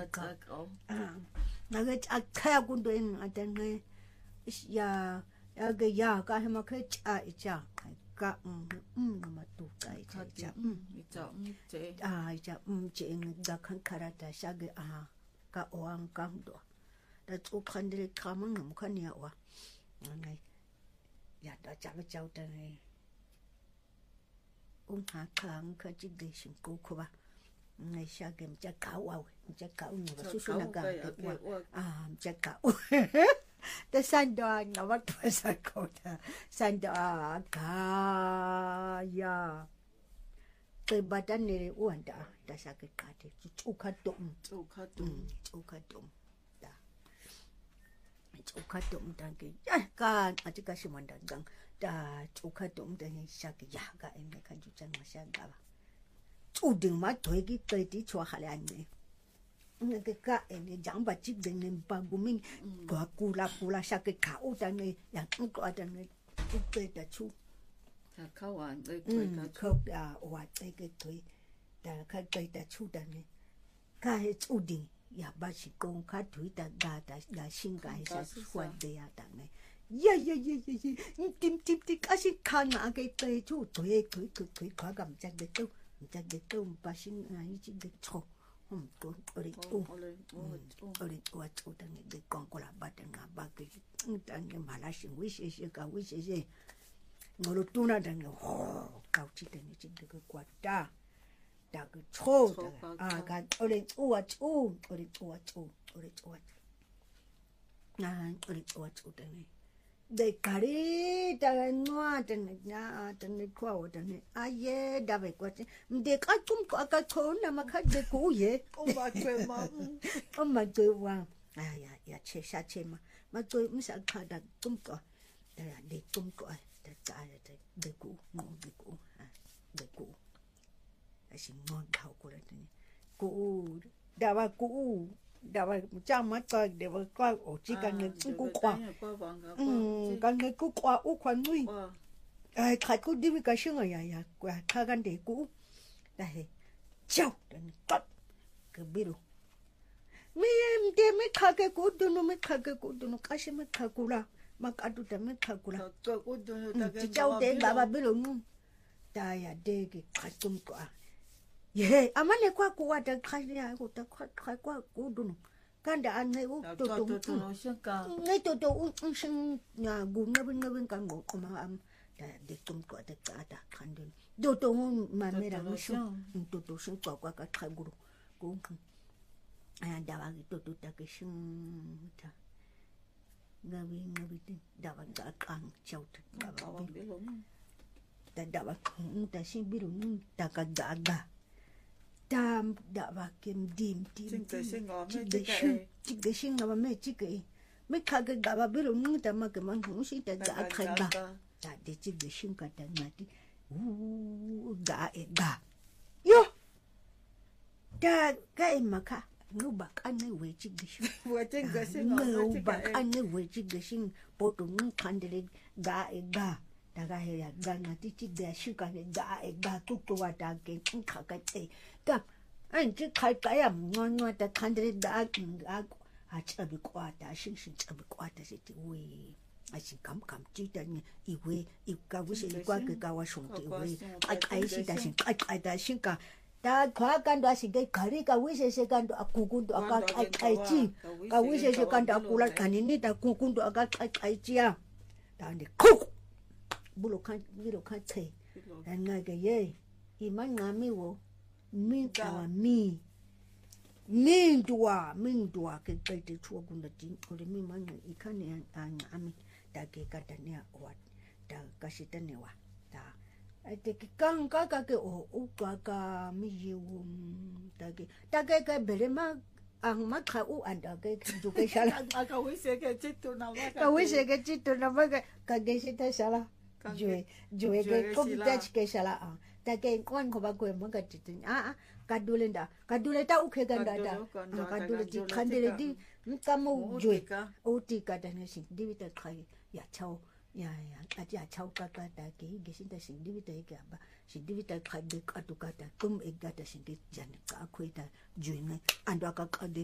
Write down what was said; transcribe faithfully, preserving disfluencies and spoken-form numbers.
ka ah naga akaya kundo en atenge ya ya ge ya ka hema ke cha cha ka um matu ka cha cha um cha um che ah cha um che nga kan karata shage ah ka oang ka ndo da tsu khandile kama ngam khania wa ngai ya da cha ba chau ta ne un ha khang ka chi de shin ko ko ba ngai shage mcha ka wa mcha ka un ba su su na ga ah mcha ka the sanda na wat sa ko ta sanda ka ya ke badan ne uan da da sa ke ka de chu ka dum chu ka dum chu ka dum da chu ka dum da ke ya ka a ti ka shi man da gang da chu ka dum da ni sha ke ya ga en ka ju chan ma sha ga ba chu ding ma toi ki kai ti chua ha le an ne ne ke ka en jang ba chi de ne ba gu ming ko ku la ku la sha ke ka u da ne ya ku ko da ne ku pe da chu ta ka wa de kai ka ko da wa de ke toi da ka pe da chu da ne ka he chu ding ya ba shi kong ka thui da ga da da shin ga sa fuan de ya da ne ya ya ya ya ya tim tim tim ka shi ka na ke pe chu toi toi toi toi ka gam cha de tu cha de tu ba shin na yi chi de cho um ko ori u ori wa chu da ne de kong ko la ba da nga ba ke ta ne ma la shin wi she she ka wi she she ngolo tuna da ne ho ka chi de ne chi de ko kwa da da ko cho a ka ori u wa chu ori u wa chu ori u wa na ori u wa chu da ne de kari da no da ne ya da ne kwa wa da ne a ye da be kwa de ka kum ka ka cho na ma ka de ku ye o ma chwe ma o ma chwe wa a ya ya che sha che ma ma chwe mi sa ka da kum ka da ya de kum ka da ka da de ku mo de ku a de ku a shi ngon ka ku la ni ku da wa ku da wa cha ma ka de wa ka o chi ka ne ku kwa um ka ne ku kwa u kwa nui ai ka ku di ka shi nga ya ya kwa ka gan de ku da he chao da ni ka ke biru mi em de mi ka ke ku du no mi ka ke ku du no ka shi mi ka ku la ma ka du da mi ka ku la ka ku du no ta ke chao de ba ba biru nu da ya de ke ka tum ko ye amane kwa ku wa da ka ya ku ta kwa kwa ku du no kan da an ne u to to no sha ka ne to to u shin ya gu na bin na bin kan go kuma am da de tum ko da ka da kan de do to ma me ra mu shu to to shin kwa kwa ka ka gu ku a da wa to to ta ke shin ta ga wi na bi da wa ga kan chau ta da wa bi da da wa ku ta shin bi ru ta ka ga ga dam da ba kem dim dim ching de sing o me de shin ching de shin ga me chi ke me ka ga ga ba bi ru nu da ma ke man hu shi da ga ka ga da de chi de shin ka da na ti u ga e ga yo da ga e ma ka nu ba ka ne we chi de shin wa ching de sing o nu ba ka ne we chi de shin po to nu kan de ga e ga da ga he ya ga na ti chi de shin ka ne ga e ga tu tu wa da ke ka ka te ga an ji kai ka ya ngon ngon da kan de da ga a cha bi kwa da shin shin cha bi kwa da shi ti we a shi kam kam ji da ni i we i ka wi shi kwa ke ka wa shon ti we ai ai shi da shin ai ai da shin ka da kwa kan da shi ga kari ka wi shi shi kan da ku ku da ka ai ai ji ka wi shi shi kan da ku la kan ni da ku ku da ka ai ai ji ya da ni ku bulo kan bulo kan te an ga ga ye i man nga mi wo mi ka mi mi dua mi dua ke ke te chu ku na ti ko mi man i kan ni an ami da ke ka ta ne wa da ka shi ta ne wa da ai te ki kan ka ka ke o u ka ka mi ye wo da ke da ke ka bere ma ang ma ka u an da ke ju ke shala ka wi se ke chi tu na ma ka wi se ke chi tu na ma ka ke shi ta shala Jue, jue ke kom tach ke shala a. Ta ke kon ko ba ko mo ka titin. A a ka dule nda. Ka dule ta u ke ga nda da. Ka dule ti khandele di ka mo jue. O ti ka da ne sin di ta khai ya chao. Ya ya a ya chao ka ka ta ke ge sin ta sin di ta ke ba. Sin di ta khai de ka tu ka ta kum e ga ta sin di jan ka khoi ta jue ne. Ando ka ka